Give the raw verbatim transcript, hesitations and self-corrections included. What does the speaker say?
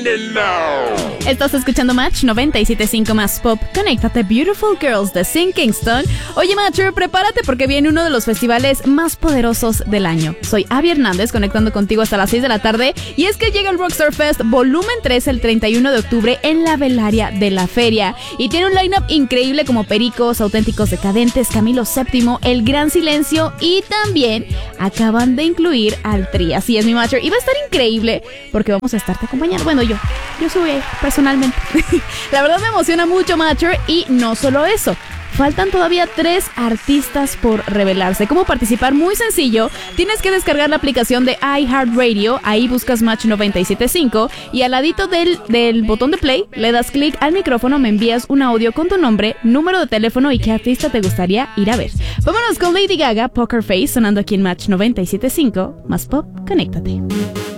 Estás escuchando Match noventa y siete punto cinco más Pop. Conéctate, Beautiful Girls de Sin Kingston. Oye, Matcher, prepárate porque viene uno de los festivales más poderosos del año. Soy Abby Hernández, conectando contigo hasta las seis de la tarde. Y es que llega el Rockstar Fest Volumen tres el treinta y uno de octubre en la Velaria de la Feria. Y tiene un lineup increíble como Pericos, Auténticos Decadentes, Camilo séptimo, El Gran Silencio y también acaban de incluir al Tri. Así es, mi Matcher. Y va a estar increíble porque vamos a estarte acompañando. Bueno, yo, yo subí personalmente. La verdad me emociona mucho, Matcher, y no solo eso. Faltan todavía tres artistas por revelarse. ¿Cómo participar? Muy sencillo. Tienes que descargar la aplicación de iHeartRadio. Ahí buscas Match noventa y siete punto cinco y al ladito del, del botón de play le das clic al micrófono, me envías un audio con tu nombre, número de teléfono y qué artista te gustaría ir a ver. Vámonos con Lady Gaga, Poker Face, sonando aquí en Match noventa y siete punto cinco. Más Pop, conéctate.